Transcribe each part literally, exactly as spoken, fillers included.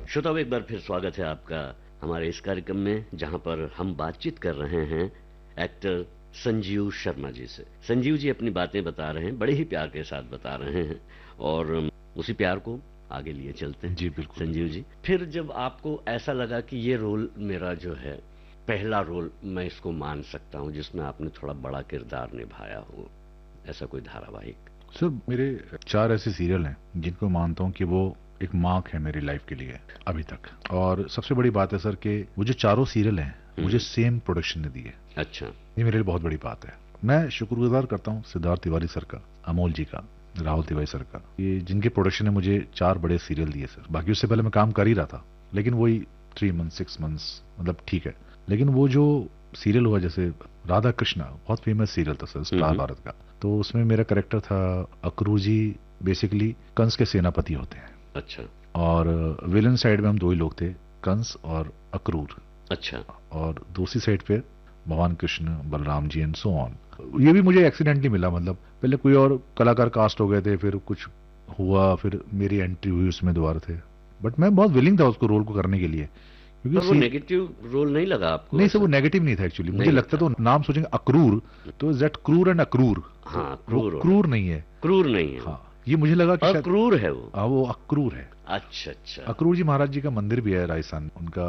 श्रोताओं, एक बार फिर स्वागत है आपका हमारे इस कार्यक्रम में, जहां पर हम बातचीत कर रहे हैं एक्टर संजीव शर्मा जी से। संजीव जी अपनी बातें बता रहे हैं, बड़े ही प्यार के साथ बता रहे हैं और उसी प्यार को आगे लिए चलते हैं। जी बिल्कुल। संजीव जी, फिर जब आपको ऐसा लगा कि ये रोल मेरा जो है पहला रोल, मैं इसको मान सकता हूँ जिसमें आपने थोड़ा बड़ा किरदार निभाया हो, ऐसा कोई धारावाहिक? सर, मेरे चार ऐसे सीरियल हैं जिनको मानता हूँ कि वो एक मार्क है मेरी लाइफ के लिए अभी तक। और सबसे बड़ी बात है सर कि वो जो चारों सीरियल हैं मुझे सेम प्रोडक्शन ने दिए। अच्छा। ये मेरे लिए बहुत बड़ी बात है। मैं शुक्रगुजार करता हूँ सिद्धार्थ तिवारी सर का, अमोल जी का, राहुल तिवारी सर का, ये जिनके प्रोडक्शन ने मुझे चार बड़े सीरियल दिए सर। बाकी उससे पहले मैं काम कर ही रहा था, लेकिन वही थ्री मंथ सिक्स मंथ्स मतलब ठीक है। लेकिन वो जो सीरियल हुआ, जैसे राधा कृष्णा, बहुत फेमस सीरियल था सर स्टार भारत का, तो उसमें मेरा कैरेक्टर था अक्रूर जी। बेसिकली कंस के सेनापति होते हैं। अच्छा। और विलन साइड में हम दो ही लोग थे, कंस और अक्रूर। अच्छा। और दूसरी साइड पे भगवान Krishna, Balram ji and so on. ये भी मुझे एक्सीडेंटली मिला, मतलब पहले कोई और कलाकार कास्ट हो गए थे, फिर कुछ हुआ, फिर मेरी एंट्री हुई उसमें दोबारा थे। बट मैं बहुत विलिंग था उसको रोल को करने के लिए, क्योंकि वो नेगेटिव रोल नहीं लगा आपको? नहीं सर, वो नेगेटिव नहीं था एक्चुअली। मुझे लगता तो नाम सोचेंगे अक्रूर तो इज दैट क्रूर एंड अक्रूर। हाँ, क्रूर क्रूर नहीं है। क्रूर नहीं है। हाँ, ये मुझे लगा कि अक्रूर है वो। हाँ, वो अक्रूर है। अच्छा अच्छा। अक्रूर जी महाराज जी का मंदिर भी है राजस्थान, उनका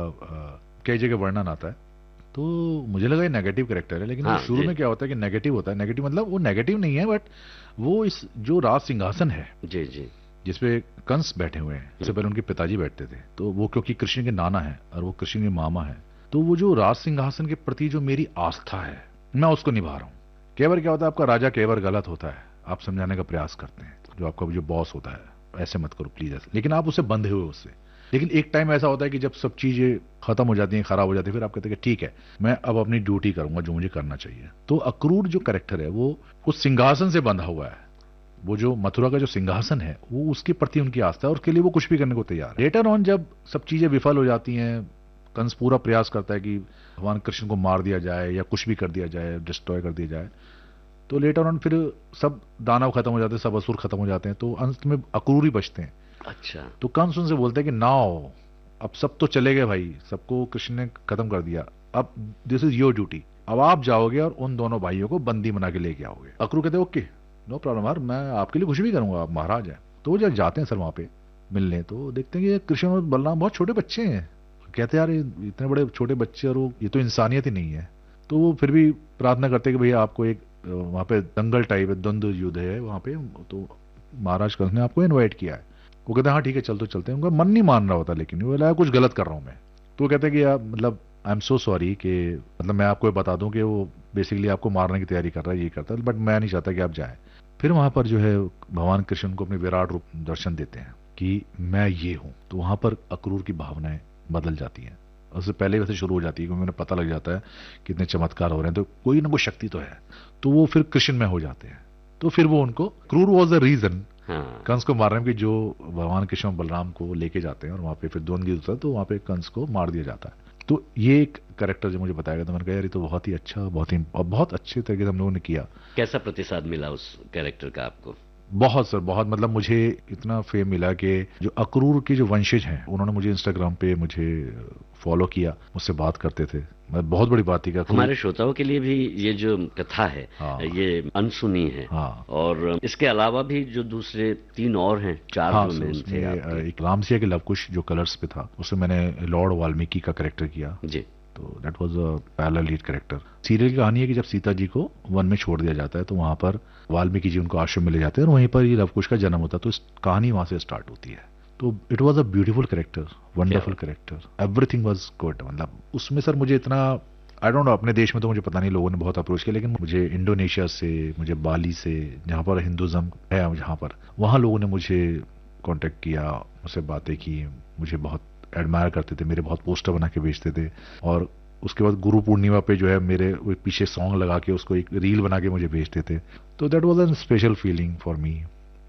कई जगह वर्णन आता है। तो मुझे लगा ये नेगेटिव कैरेक्टर है, लेकिन हाँ, शुरू में क्या होता है कि नेगेटिव होता है। नेगेटिव मतलब वो नेगेटिव नहीं है, बट वो इस जो राज सिंहासन है जी जी जिसपे कंस बैठे हुए हैं, इससे पहले उनके पिताजी बैठते थे, तो वो क्योंकि कृष्ण के नाना है और वो कृष्ण के मामा है, तो वो जो राज सिंहासन के प्रति जो मेरी आस्था है, मैं उसको निभा रहा हूँ। कई बार क्या होता है, आपका राजा कई बार गलत होता है, आप समझाने का प्रयास करते हैं, जो आपका जो बॉस होता है, ऐसे मत करो प्लीज ऐसे, लेकिन आप उससे बंधे हुए उससे। लेकिन एक टाइम ऐसा होता है कि जब सब चीजें खत्म हो जाती हैं, खराब हो जाती है, फिर आप कहते हैं कि ठीक है, मैं अब अपनी ड्यूटी करूंगा जो मुझे करना चाहिए। तो अक्रूर जो कैरेक्टर है वो उस सिंहासन से बंधा हुआ है। वो जो मथुरा का जो सिंहासन है, वो उसके प्रति उनकी आस्था है और उसके लिए वो कुछ भी करने को तैयार है। लेटर ऑन जब सब चीजें विफल हो जाती हैं, कंस पूरा प्रयास करता है कि भगवान कृष्ण को मार दिया जाए या कुछ भी कर दिया जाए, डिस्ट्रॉय कर दिया जाए, तो लेटर ऑन फिर सब दानव खत्म हो जाते हैं, सब असुर खत्म हो जाते हैं, तो अंत में अक्रूर ही बचते हैं। अच्छा। तो कंस उनसे बोलते हैं कि नाउ अब सब तो चले गए भाई, सबको कृष्ण ने खत्म कर दिया, अब दिस इज योर ड्यूटी, अब आप जाओगे और उन दोनों भाइयों को बंदी बना के लेके आओगे। अक्रूर कहते हैं ओके नो प्रॉब्लम यार, मैं आपके लिए कुछ भी करूंगा, आप महाराज हैं। तो वो जब जाते हैं सर वहां पे मिलने, तो देखते हैं कि कृष्ण और बलराम बहुत छोटे बच्चे हैं। कहते हैं यार इतने बड़े छोटे बच्चे और वो, ये तो इंसानियत ही नहीं है। तो वो फिर भी प्रार्थना करते हैं कि भैया आपको एक वहां पे दंगल टाइप है, द्वंद्व युद्ध है वहां पे, तो महाराज कंस ने आपको इन्वाइट किया है। वो कहते हैं हाँ ठीक है चल तो चलते हैं। उनका मन नहीं मान रहा होता, लेकिन वो लगा कुछ गलत कर रहा हूं मैं। तो वो कहते हैं कि यार मतलब आई एम सो सॉरी कि मतलब मैं आपको बता दूं कि वो बेसिकली आपको मारने की तैयारी कर रहा है, ये करता है, बट मैं नहीं चाहता कि आप जाएं। फिर वहां पर जो है भगवान कृष्ण को अपने विराट रूप दर्शन देते हैं कि मैं ये हूं, तो वहां पर अक्रूर की भावनाएं बदल जाती हैं। उससे पहले वैसे शुरू हो जाती है, क्योंकि उन्हें पता लग जाता है कितने चमत्कार हो रहे हैं, तो कोई ना कोई शक्ति तो है, तो वो फिर कृष्ण में हो जाते हैं। तो फिर वो उनको, क्रूर वॉज द रीजन कंस को मारने में, जो भगवान कृष्ण बलराम को लेके जाते हैं और वहां पे फिर द्वंद्व युद्ध होता है, तो वहां पे कंस को मार दिया जाता है। तो ये एक कैरेक्टर जो मुझे बताया गया, तो मैंने कहा यार ये तो बहुत ही अच्छा, बहुत ही और बहुत अच्छे तरीके से हम लोगों ने किया। कैसा प्रतिसाद मिला उस कैरेक्टर का आपको? बहुत सर, बहुत, मतलब मुझे इतना फेम मिला कि जो अक्रूर के जो वंशज हैं उन्होंने मुझे इंस्टाग्राम पे मुझे फॉलो किया, मुझसे बात करते थे। मैं बहुत बड़ी बात थी कि हमारे श्रोताओं के लिए भी ये जो कथा है, हाँ, ये अनसुनी है, हाँ, और इसके अलावा भी जो दूसरे तीन और हैं, चार हाँ, जो मेन थे, एक रामसिया के लवकुश जो कलर्स पे था, उसमें मैंने लॉर्ड वाल्मीकि का कैरेक्टर किया जी, तो that was a parallel lead character. Serial की कहानी है कि जब सीता जी को वन में छोड़ दिया जाता है, तो वहां पर वाल्मीकि जी उनको आश्रम में ले जाते हैं और वहीं पर ये लवकुश का जन्म होता है, तो इस कहानी वहां से स्टार्ट होती है। तो it was a beautiful character, wonderful character, everything was good. मतलब उसमें सर मुझे इतना, आई डोंट नो अपने देश में तो मुझे पता नहीं, लोगों ने बहुत अप्रोच किया, लेकिन मुझे इंडोनेशिया से, मुझे बाली से, जहाँ पर हिंदुज्म है जहाँ पर, वहाँ लोगों ने मुझे कॉन्टेक्ट किया, मुझसे बातें की, मुझे बहुत एडमायर करते थे, मेरे बहुत पोस्टर बना के भेजते थे। और उसके बाद गुरु पूर्णिमा पे जो है मेरे पीछे सॉन्ग लगा के उसको एक रील बना के मुझे भेजते थे। तो that was a special feeling for me.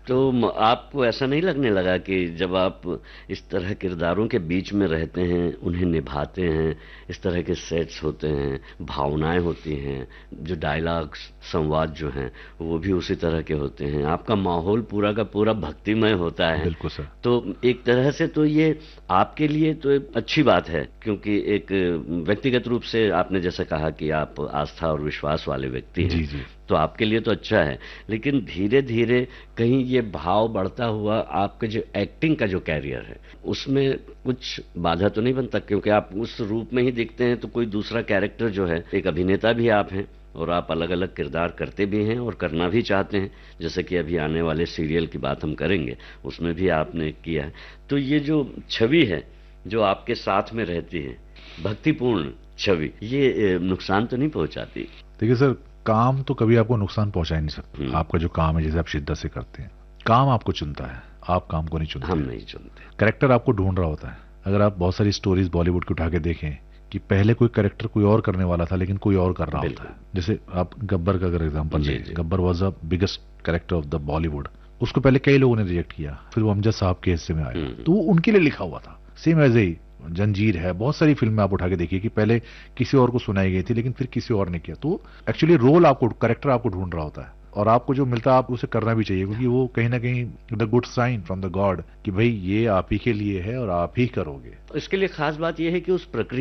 तो म- आपको ऐसा नहीं लगने लगा कि जब आप इस तरह किरदारों के बीच में रहते हैं, उन्हें निभाते हैं, इस तरह के सेट्स होते हैं, भावनाएं होती हैं, जो डायलॉग्स संवाद जो हैं वो भी उसी तरह के होते हैं, आपका माहौल पूरा का पूरा भक्तिमय होता है, बिल्कुल सर। तो एक तरह से तो ये आपके लिए तो एक अच्छी बात है, क्योंकि एक व्यक्तिगत रूप से आपने जैसे कहा कि आप आस्था और विश्वास वाले व्यक्ति हैं, जी जी। तो आपके लिए तो अच्छा है। लेकिन धीरे धीरे कहीं ये भाव बढ़ता हुआ आपके जो एक्टिंग का जो कैरियर है उसमें कुछ बाधा तो नहीं बनता, क्योंकि आप उस रूप में ही दिखते हैं, तो कोई दूसरा कैरेक्टर जो है, एक अभिनेता भी आप हैं और आप अलग अलग किरदार करते भी हैं और करना भी चाहते हैं, जैसे कि अभी आने वाले सीरियल की बात हम करेंगे उसमें भी आपने किया है। तो ये जो छवि है जो आपके साथ में रहती है, भक्तिपूर्ण छवि, ये ए, नुकसान तो नहीं पहुंचाती? देखिए सर, काम तो कभी आपको नुकसान पहुंचा ही नहीं सकता। हम्म। आपका जो काम है, जैसे आप शिद्दत से करते हैं, काम आपको चुनता है, आप काम को नहीं चुनते। हम नहीं चुनते। कैरेक्टर आपको ढूंढ रहा होता है। अगर आप बहुत सारी स्टोरीज बॉलीवुड की उठा के देखें कि पहले कोई कैरेक्टर कोई और करने वाला था लेकिन कोई और कर रहा होता है। जैसे आप गब्बर का अगर एग्जांपल जी, लें, जी। Gabbar was the biggest character of the Bollywood. उसको पहले कई लोगों ने रिजेक्ट किया, फिर वो अमजद साहब के हिस्से में आया, हम्म। तो वो उनके लिए लिखा हुआ था। सेम एज ही जंजीर है, बहुत सारी फिल्में आप उठा के देखिए कि पहले किसी और को सुनाई गई थी लेकिन फिर किसी और ने किया। तो एक्चुअली रोल आपको, कैरेक्टर आपको ढूंढ रहा होता है और आपको जो मिलता है आप उसे करना भी चाहिए, क्योंकि वो कहीं ना कहीं the good sign from the God कि भाई ये आप ही के लिए है और आप ही करोगे। इसके लिए खास बात यह है कि उस प्रक्रिया